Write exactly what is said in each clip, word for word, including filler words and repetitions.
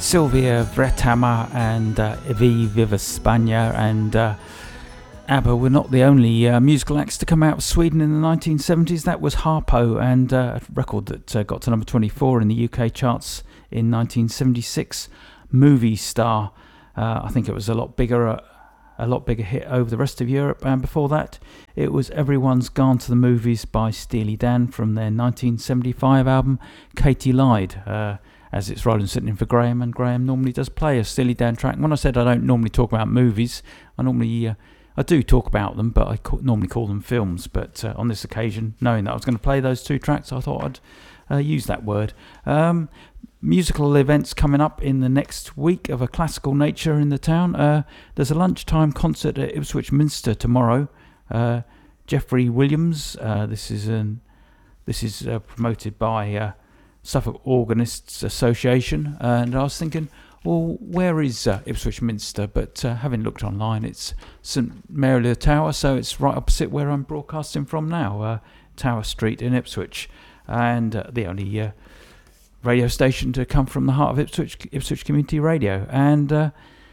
Sylvia Vretama and uh, Evi Viva Spagna and uh, ABBA were not the only uh, musical acts to come out of Sweden in the nineteen seventies. That was Harpo, and uh, a record that uh, got to number twenty-four in the U K charts in nineteen seventy-six. Movie Star. Uh, I think it was a lot bigger, uh, a lot bigger hit over the rest of Europe. And before that, it was Everyone's Gone to the Movies by Steely Dan from their nineteen seventy-five album Katie Lied. Uh, as it's rolling sitting in for Graham, and Graham normally does play a Steely Dan track. When I said I don't normally talk about movies, I normally uh, I do talk about them, but I ca- normally call them films. But uh, on this occasion, knowing that I was going to play those two tracks, I thought I'd uh, use that word. Um, musical events coming up in the next week of a classical nature in the town. Uh, there's a lunchtime concert at Ipswich Minster tomorrow. Uh, Jeffrey Williams. Uh, this is an this is uh, promoted by Uh, Suffolk Organists Association, and I was thinking, well, where is uh, Ipswich Minster? But uh, having looked online, it's St Mary the Tower, so it's right opposite where I'm broadcasting from now, uh, Tower Street in Ipswich, and uh, the only uh, radio station to come from the heart of Ipswich, Ipswich Community Radio. And uh,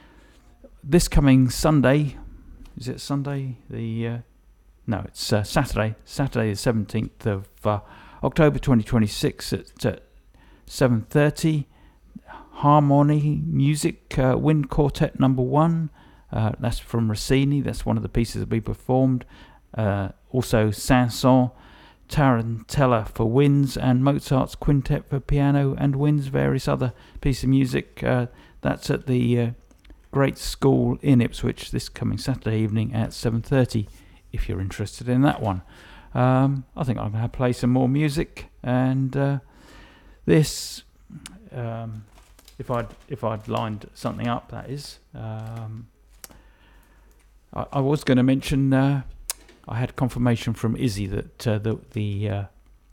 this coming Sunday, is it Sunday? The uh, no, it's uh, Saturday, Saturday the seventeenth of Uh, October twenty twenty-six at uh, seven thirty. Harmony Music, uh, Wind Quartet number one. Uh, that's from Rossini. That's one of the pieces that we performed. Uh, also Saint-Saëns, Tarantella for winds, and Mozart's Quintet for piano and winds, various other pieces of music. Uh, that's at the uh, Great School in Ipswich this coming Saturday evening at seven thirty, if you're interested in that one. Um, I think I'm going to play some more music, and uh, this, um, if I'd if I'd lined something up, that is. Um, I, I was going to mention uh, I had confirmation from Izzy that uh, the the uh,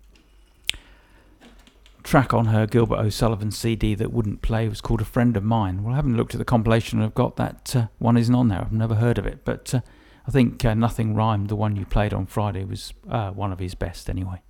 track on her Gilbert O'Sullivan C D that wouldn't play was called A Friend of Mine. Well, I haven't looked at the compilation I've got. That uh, one isn't on there. I've never heard of it, but. Uh, I think uh, Nothing Rhymed, the one you played on Friday, was uh, one of his best anyway.